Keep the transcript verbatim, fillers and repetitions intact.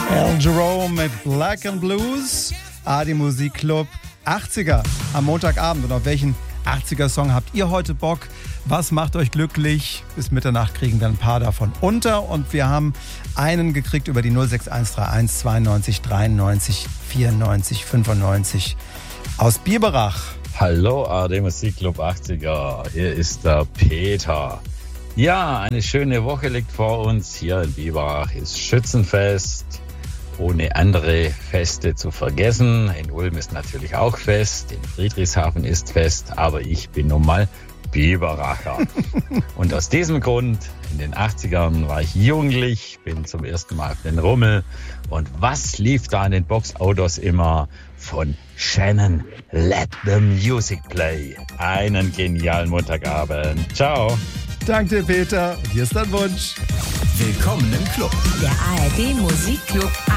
Al Jarreau mit Black and Blues, A D Musikclub achtziger am Montagabend. Und auf welchen achtziger-Song habt ihr heute Bock? Was macht euch glücklich? Bis Mitternacht kriegen wir ein paar davon unter. Und wir haben einen gekriegt über die null sechs eins drei eins zweiundneunzig dreiundneunzig vierundneunzig fünfundneunzig aus Biberach. Hallo A D Musikclub achtziger, hier ist der Peter. Ja, eine schöne Woche liegt vor uns. Hier in Biberach ist Schützenfest, ohne andere Feste zu vergessen. In Ulm ist natürlich auch Fest, in Friedrichshafen ist Fest, aber ich bin nun mal Biberacher. Und aus diesem Grund, in den achtzigern war ich jugendlich, bin zum ersten Mal auf den Rummel. Und was lief da in den Boxautos immer? Von Shannon, Let the Music Play. Einen genialen Montagabend. Ciao. Danke, Peter. Und hier ist dein Wunsch. Willkommen im Club. Der A R D Musikclub